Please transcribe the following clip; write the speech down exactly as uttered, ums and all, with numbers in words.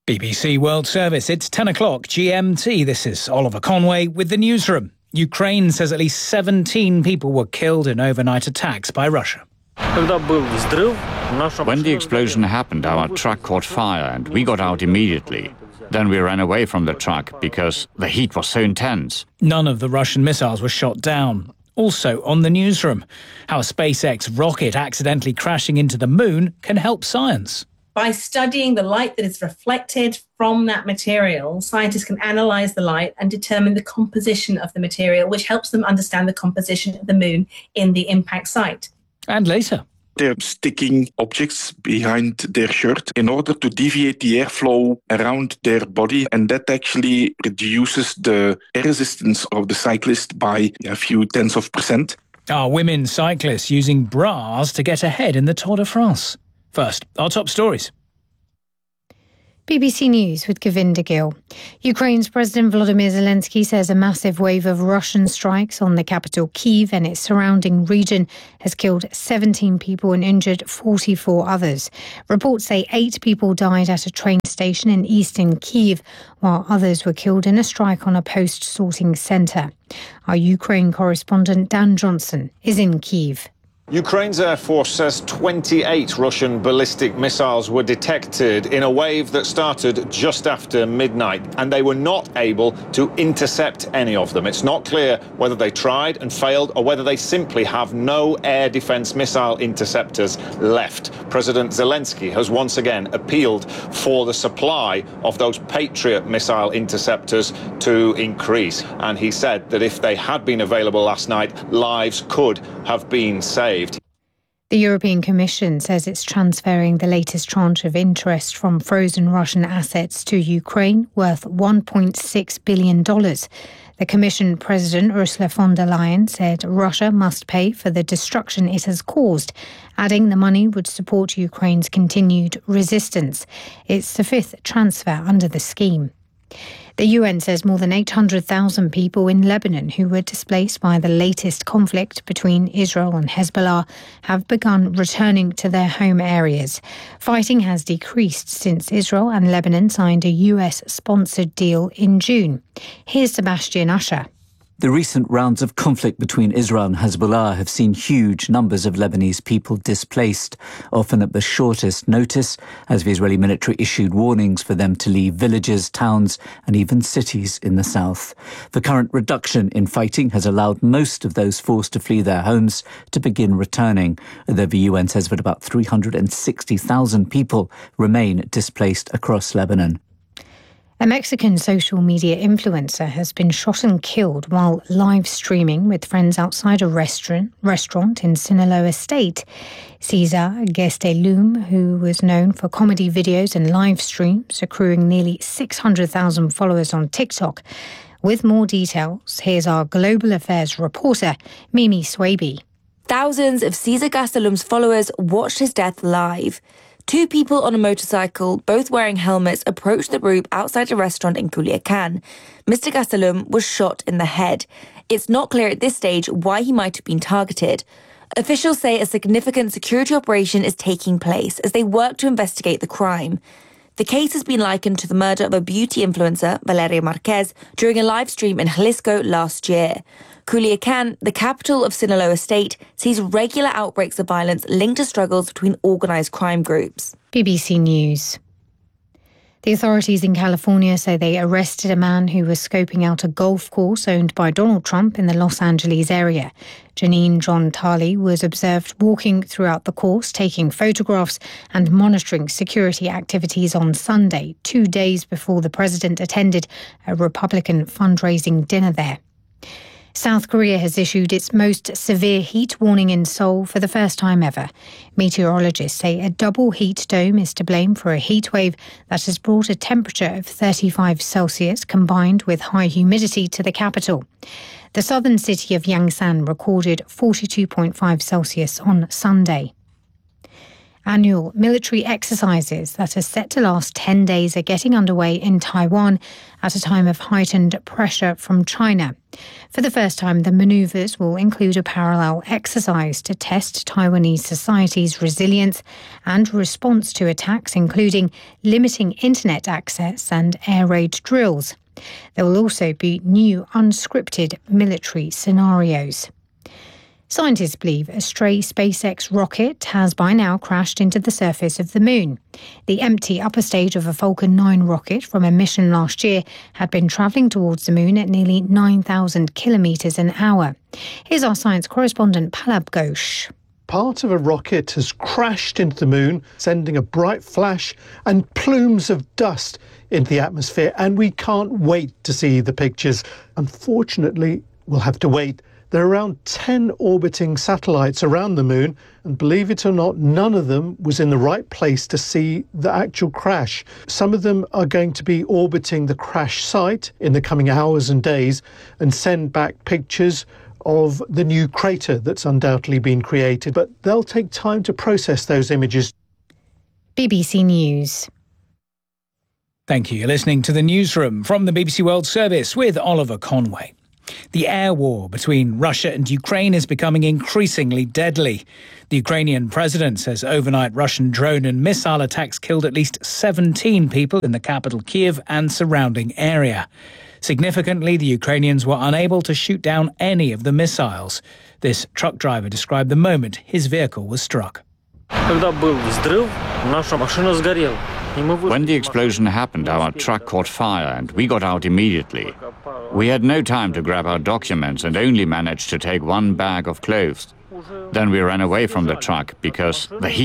B B C World Service, it's ten o'clock G M T. This is Oliver Conway with the newsroom. Ukraine says at least seventeen people were killed in overnight attacks by Russia. When the explosion happened, our truck caught fire and we got out immediately. Then we ran away from the truck because the heat was so intense. None of the Russian missiles were shot down. Also on the newsroom, how a SpaceX rocket accidentally crashing into the moon can help science. By studying the light that is reflected from that material, scientists can analyse the light and determine the composition of the material, which helps them understand the composition of the moon in the impact site. And later, they're sticking objects behind their shirt in order to deviate the airflow around their body, and that actually reduces the air resistance of the cyclist by a few tenths of percent. Are women cyclists using bras to get ahead in the Tour de France? First, our top stories. B B C News with Govinda Gill. Ukraine's President Volodymyr Zelensky says a massive wave of Russian strikes on the capital Kyiv and its surrounding region has killed seventeen people and injured forty-four others. Reports say eight people died at a train station in eastern Kyiv, while others were killed in a strike on a post-sorting centre. Our Ukraine correspondent Dan Johnson is in Kyiv. Ukraine's Air Force says twenty-eight Russian ballistic missiles were detected in a wave that started just after midnight, and they were not able to intercept any of them. It's not clear whether they tried and failed or whether they simply have no air defense missile interceptors left. President Zelensky has once again appealed for the supply of those Patriot missile interceptors to increase, and he said that if they had been available last night, lives could have been saved. The European Commission says it's transferring the latest tranche of interest from frozen Russian assets to Ukraine, worth one point six billion dollars. The Commission President Ursula von der Leyen said Russia must pay for the destruction it has caused, adding the money would support Ukraine's continued resistance. It's the fifth transfer under the scheme. The U N says more than eight hundred thousand people in Lebanon who were displaced by the latest conflict between Israel and Hezbollah have begun returning to their home areas. Fighting has decreased since Israel and Lebanon signed a U S-sponsored deal in June. Here's Sebastian Usher. The recent rounds of conflict between Israel and Hezbollah have seen huge numbers of Lebanese people displaced, often at the shortest notice, as the Israeli military issued warnings for them to leave villages, towns and even cities in the south. The current reduction in fighting has allowed most of those forced to flee their homes to begin returning, although the U N says that about three hundred sixty thousand people remain displaced across Lebanon. A Mexican social media influencer has been shot and killed while live streaming with friends outside a restaurant restaurant in Sinaloa State. Cesar Gestelum, who was known for comedy videos and live streams, accruing nearly six hundred thousand followers on TikTok. With more details, here's our Global Affairs reporter, Mimi Swaby. Thousands of Cesar Gastelum's followers watched his death live. Two people on a motorcycle, both wearing helmets, approached the group outside a restaurant in Culiacan. Mister Gastelum was shot in the head. It's not clear at this stage why he might have been targeted. Officials say a significant security operation is taking place as they work to investigate the crime. The case has been likened to the murder of a beauty influencer, Valeria Marquez, during a live stream in Jalisco last year. Culiacan, the capital of Sinaloa State, sees regular outbreaks of violence linked to struggles between organised crime groups. B B C News. The authorities in California say they arrested a man who was scoping out a golf course owned by Donald Trump in the Los Angeles area. Janine John Tarley was observed walking throughout the course, taking photographs and monitoring security activities on Sunday, two days before the president attended a Republican fundraising dinner there. South Korea has issued its most severe heat warning in Seoul for the first time ever. Meteorologists say a double heat dome is to blame for a heat wave that has brought a temperature of thirty-five Celsius combined with high humidity to the capital. The southern city of Yangsan recorded forty-two point five Celsius on Sunday. Annual military exercises that are set to last ten days are getting underway in Taiwan at a time of heightened pressure from China. For the first time, the manoeuvres will include a parallel exercise to test Taiwanese society's resilience and response to attacks, including limiting internet access and air raid drills. There will also be new unscripted military scenarios. Scientists believe a stray SpaceX rocket has by now crashed into the surface of the moon. The empty upper stage of a Falcon nine rocket from a mission last year had been travelling towards the moon at nearly nine thousand kilometres an hour. Here's our science correspondent Palab Ghosh. Part of a rocket has crashed into the moon, sending a bright flash and plumes of dust into the atmosphere, and we can't wait to see the pictures. Unfortunately, we'll have to wait. There are around ten orbiting satellites around the moon, and believe it or not, none of them was in the right place to see the actual crash. Some of them are going to be orbiting the crash site in the coming hours and days and send back pictures of the new crater that's undoubtedly been created, but they'll take time to process those images. B B C News. Thank you. You're listening to the Newsroom from the B B C World Service with Oliver Conway. The air war between Russia and Ukraine is becoming increasingly deadly. The Ukrainian president says overnight Russian drone and missile attacks killed at least seventeen people in the capital Kyiv and surrounding area. Significantly, the Ukrainians were unable to shoot down any of the missiles. This truck driver described the moment his vehicle was struck. When the explosion happened, our truck caught fire and we got out immediately. We had no time to grab our documents and only managed to take one bag of clothes. Then we ran away from the truck because the heat